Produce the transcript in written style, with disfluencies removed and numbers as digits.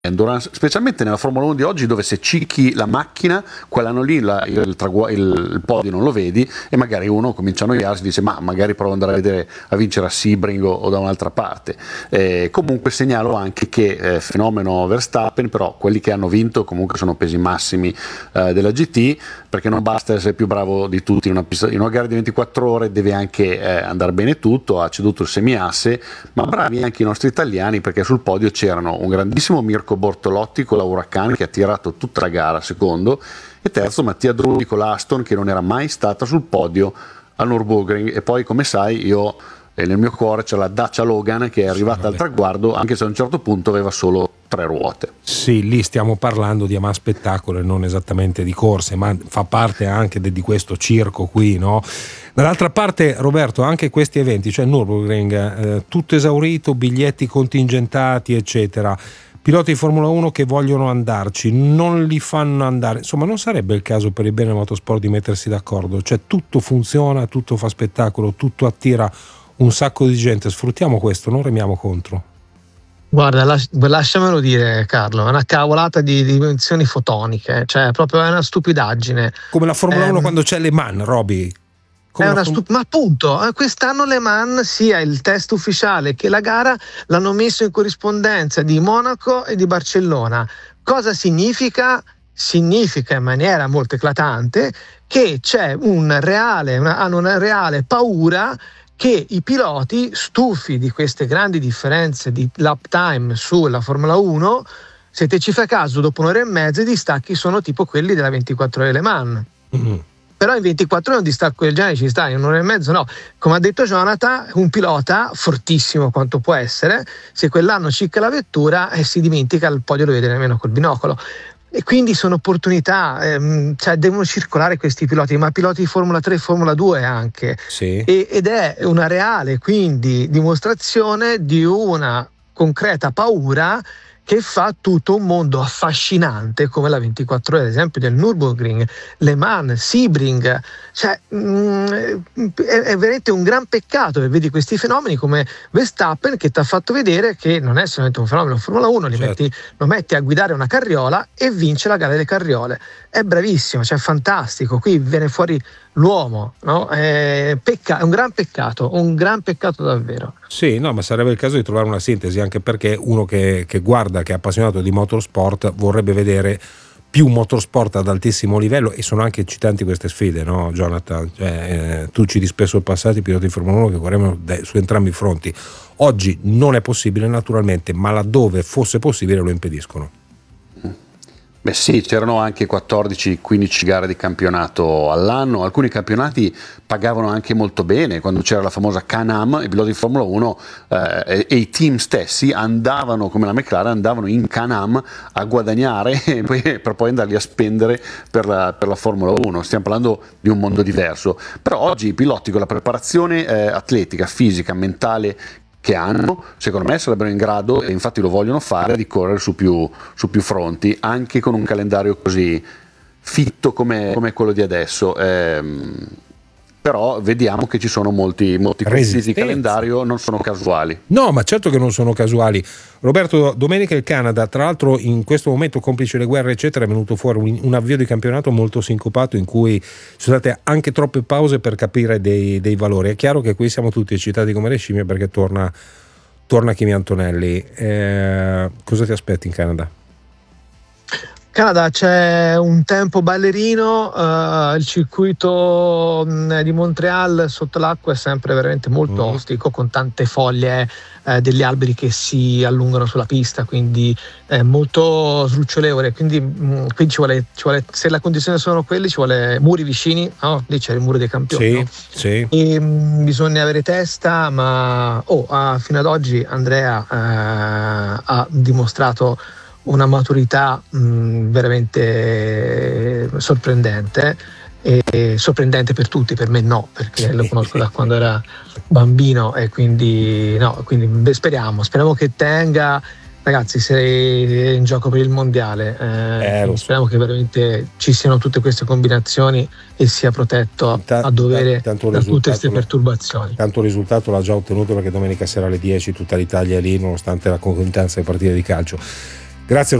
endurance, specialmente nella Formula 1 di oggi, dove se cicchi la macchina quell'anno lì il podio non lo vedi e magari uno comincia a annoiarsi e dice ma magari provo ad andare a vincere a Sebring o da un'altra parte. Comunque segnalo anche che fenomeno Verstappen, però quelli che hanno vinto comunque sono pesi massimi della GT, perché non basta essere più bravo di tutti in una gara di 24 ore, deve anche andare bene tutto. Ha ceduto il semiasse, ma bravi anche i nostri italiani, perché sul podio c'erano un grandissimo Mirko Bortolotti con la Huracan, che ha tirato tutta la gara secondo, e terzo Mattia Drulli con l'Aston, che non era mai stata sul podio al Nürburgring. E poi, come sai, io nel mio cuore c'è la Dacia Logan, che è arrivata al traguardo anche se a un certo punto aveva solo 3 ruote. Sì, lì stiamo parlando di ama spettacolo e non esattamente di corse, ma fa parte anche di questo circo qui, no? Dall'altra parte, Roberto, anche questi eventi, cioè il Nürburgring, tutto esaurito, biglietti contingentati, eccetera. Piloti di Formula 1 che vogliono andarci, non li fanno andare. Insomma, non sarebbe il caso per il bene del motorsport di mettersi d'accordo? Cioè tutto funziona, tutto fa spettacolo, tutto attira un sacco di gente. Sfruttiamo questo, non remiamo contro. Guarda, lasciamelo dire, Carlo, è una cavolata di dimensioni fotoniche, cioè proprio è una stupidaggine. Come la Formula 1 quando c'è Le Mans, Roby. Ma appunto, quest'anno Le Mans, sia il test ufficiale che la gara, l'hanno messo in corrispondenza di Monaco e di Barcellona. Cosa significa? Significa in maniera molto eclatante che c'è hanno una reale paura che i piloti, stufi di queste grandi differenze di lap time sulla Formula 1, se te ci fai caso, dopo un'ora e mezza i distacchi sono tipo quelli della 24 ore Le Mans. Mm-hmm. Però in 24 ore un distacco del genere ci sta, in un'ora e mezzo no. Come ha detto Jonathan, un pilota fortissimo quanto può essere, se quell'anno cicca la vettura si dimentica, il podio lo vede nemmeno col binocolo. E quindi sono opportunità, cioè devono circolare questi piloti, ma piloti di Formula 3 e Formula 2 anche. Sì. Ed è una reale quindi dimostrazione di una concreta paura che fa tutto un mondo affascinante come la 24 ore, ad esempio del Nürburgring, Le Mans, Sebring. Cioè è veramente un gran peccato che vedi questi fenomeni come Verstappen, che ti ha fatto vedere che non è solamente un fenomeno Formula 1, lo metti a guidare una carriola e vince la gara delle carriole. È bravissimo, cioè fantastico, qui viene fuori l'uomo, no? È un gran peccato davvero. Sì, no, ma sarebbe il caso di trovare una sintesi, anche perché uno che guarda, che è appassionato di motorsport, vorrebbe vedere più motorsport ad altissimo livello, e sono anche eccitanti queste sfide, no, Jonathan? Cioè, tu citi spesso il passato i piloti di Formula 1 che correvano su entrambi i fronti. Oggi non è possibile, naturalmente, ma laddove fosse possibile lo impediscono. Beh sì, c'erano anche 14-15 gare di campionato all'anno, alcuni campionati pagavano anche molto bene. Quando c'era la famosa Can-Am, i piloti di Formula 1 e i team stessi andavano, come la McLaren, andavano in Can-Am a guadagnare per poi andarli a spendere per la Formula 1. Stiamo parlando di un mondo diverso, però oggi i piloti con la preparazione atletica, fisica, mentale che hanno, secondo me sarebbero in grado, e infatti lo vogliono fare, di correre su più fronti, anche con un calendario così fitto come quello di adesso. Però vediamo che ci sono molti pezzi di calendario, non sono casuali. No, ma certo che non sono casuali. Roberto, domenica il Canada, tra l'altro in questo momento, complice le guerre eccetera, è venuto fuori un avvio di campionato molto sincopato, in cui ci sono state anche troppe pause per capire dei valori. È chiaro che qui siamo tutti eccitati come le scimmie perché torna Kimi Antonelli. Cosa ti aspetti in Canada? Canada c'è un tempo ballerino, il circuito di Montreal sotto l'acqua è sempre veramente molto ostico, con tante foglie degli alberi che si allungano sulla pista, quindi è molto sdrucciolevole, quindi ci vuole, se le condizioni sono quelle, ci vuole muri vicini, no? Lì c'è il muro dei campioni, no? Sì. E bisogna avere testa, ma fino ad oggi Andrea ha dimostrato una maturità veramente sorprendente, e sorprendente per tutti, per me no, perché lo conosco da quando era bambino, e quindi speriamo che tenga. Ragazzi, sei in gioco per il mondiale, speriamo che veramente ci siano tutte queste combinazioni e sia protetto a dovere da tutte queste perturbazioni. Tanto il risultato l'ha già ottenuto, perché domenica sera alle 10 tutta l'Italia è lì, nonostante la concomitanza delle partite di calcio. Grazie